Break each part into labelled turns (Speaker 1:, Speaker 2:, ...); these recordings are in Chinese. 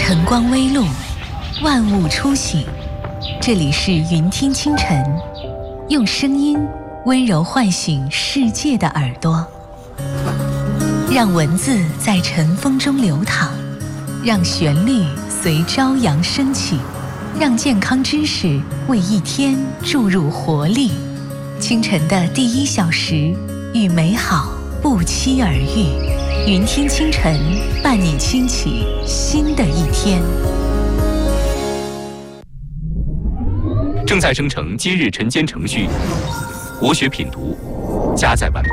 Speaker 1: 晨光微露，万物初醒。这里是云听清晨，用声音温柔唤醒世界的耳朵，让文字在晨风中流淌，让旋律随朝阳升起，让健康知识为一天注入活力。清晨的第1小时，与美好不期而遇。云听清晨，伴你轻启新的一天。
Speaker 2: 正在生成今日晨间程序，国学品读加载完毕。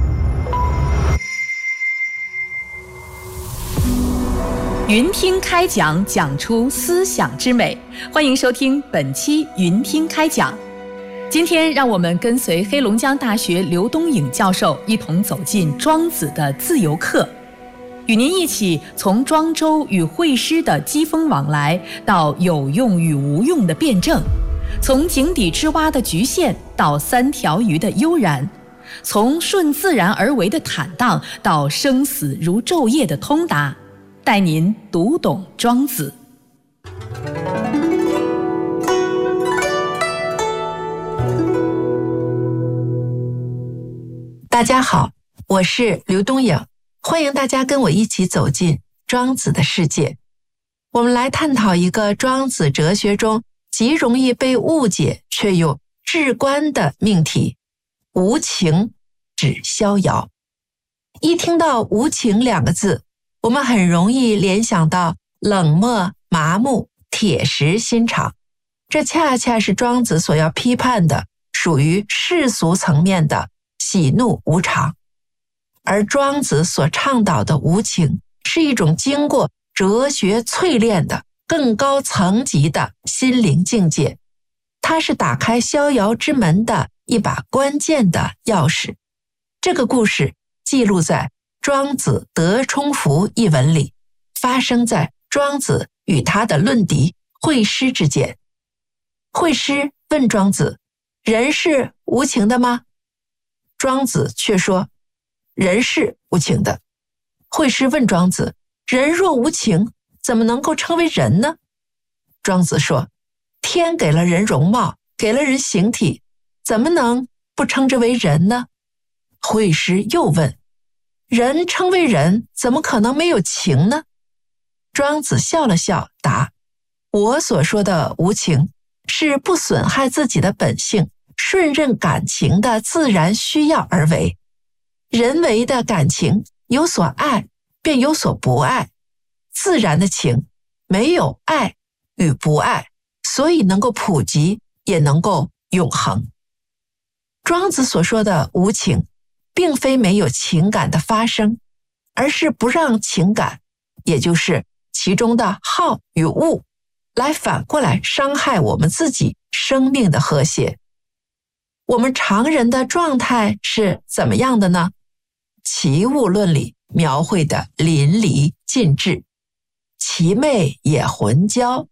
Speaker 3: 云听开讲，讲出思想之美。欢迎收听本期云听开讲。今天让我们跟随黑龙江大学刘东颖教授一同走进庄子的自由课，与您一起从庄周与惠施的机锋往来，到有用与无用的辩证，从井底之蛙的局限到3条鱼的悠然，从顺自然而为的坦荡到生死如昼夜的通达，带您读懂庄子。
Speaker 4: 大家好，我是刘东颖，欢迎大家跟我一起走进庄子的世界。我们来探讨一个庄子哲学中极容易被误解却又至关的命题：无情指逍遥。一听到无情2个字，我们很容易联想到冷漠、麻木、铁石心肠，这恰恰是庄子所要批判的，属于世俗层面的喜怒无常。而庄子所倡导的无情，是一种经过哲学淬炼的更高层级的心灵境界，它是打开逍遥之门的一把关键的钥匙。这个故事记录在庄子德充符一文里，发生在庄子与他的论敌惠施之间。惠施问庄子：人是无情的吗？庄子却说：人是无情的。惠施问庄子：人若无情，怎么能够称为人呢？庄子说：天给了人容貌，给了人形体，怎么能不称之为人呢？惠施又问：人称为人，怎么可能没有情呢？庄子笑了笑答：我所说的无情，是不损害自己的本性，顺任感情的自然需要而为。人为的感情有所爱，便有所不爱，自然的情没有爱与不爱，所以能够普及，也能够永恒。庄子所说的无情，并非没有情感的发生，而是不让情感，也就是其中的好与恶，来反过来伤害我们自己生命的和谐。我们常人的状态是怎么样的呢？齐物论里描绘的淋漓尽致，其媚也浑交，